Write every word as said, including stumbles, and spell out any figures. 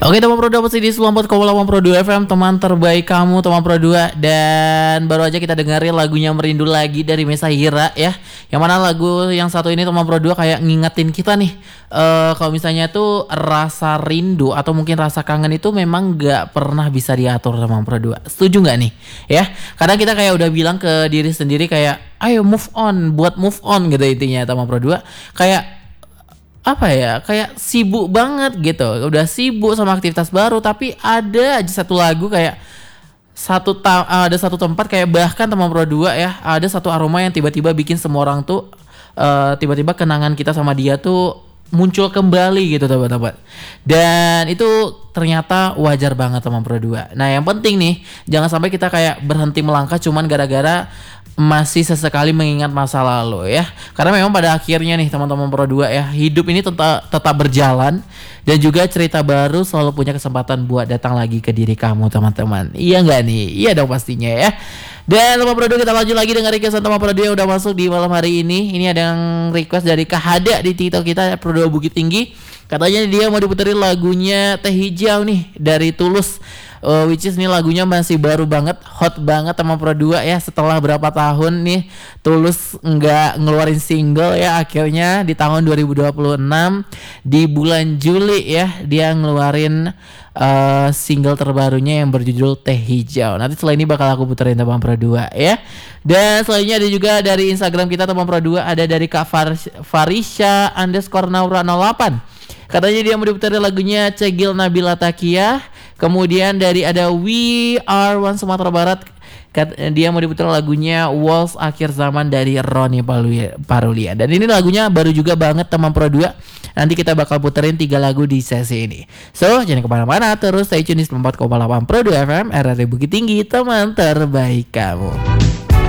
Oke teman Pro dua masih di sembilan puluh empat koma delapan Pro dua F M, teman terbaik kamu teman Pro dua. Dan baru aja kita dengerin lagunya Merindu Lagi dari Mesa Hira ya. Yang mana lagu yang satu ini teman Pro dua kayak ngingetin kita nih uh, kalau misalnya tuh rasa rindu atau mungkin rasa kangen itu memang gak pernah bisa diatur teman Pro dua. Setuju gak nih ya? Karena kita kayak udah bilang ke diri sendiri kayak ayo move on, buat move on gitu intinya teman Pro dua. Kayak apa ya, kayak sibuk banget gitu, udah sibuk sama aktivitas baru, tapi ada aja satu lagu kayak satu ta- ada satu tempat kayak bahkan teman Pro dua ya, ada satu aroma yang tiba-tiba bikin semua orang tuh uh, tiba-tiba kenangan kita sama dia tuh muncul kembali gitu teman-teman. Dan itu ternyata wajar banget teman Pro dua. Nah yang penting nih jangan sampai kita kayak berhenti melangkah cuman gara-gara masih sesekali mengingat masa lalu ya. Karena memang pada akhirnya nih teman-teman Pro dua ya, hidup ini tetap tetap berjalan dan juga cerita baru selalu punya kesempatan buat datang lagi ke diri kamu teman-teman. Iya nggak nih? Iya dong pastinya ya. Dan teman Pro dua kita lanjut lagi dengan request teman Pro dua yang udah masuk di malam hari ini. Ini ada yang request dari Kak Hada di TikTok kita Pro dua Bukit Tinggi. Katanya dia mau diputerin lagunya Teh Hijau nih dari Tulus. Uh, which is nih lagunya masih baru banget, hot banget teman Pro dua ya. Setelah berapa tahun nih Tulus nggak ngeluarin single ya, akhirnya di tahun dua ribu dua puluh enam di bulan Juli ya dia ngeluarin uh, single terbarunya yang berjudul Teh Hijau. Nanti setelah ini bakal aku puterin teman Pro dua ya. Dan selanjutnya ada juga dari Instagram kita teman Pro dua, ada dari Kak Far- Farisha underscore Naura nol delapan. Katanya dia mau diputerin lagunya Cegil Nabila Takia. Kemudian dari ada We Are One Sumatera Barat, dia mau diputar lagunya Waltz Akhir Zaman dari Ronnie Parulia. Dan ini lagunya baru juga banget teman Pro dua. Nanti kita bakal puterin tiga lagu di sesi ini. So jangan kemana-mana, terus stay tune di sembilan puluh empat koma delapan Pro dua F M, R R D Bukit Tinggi, teman terbaik kamu.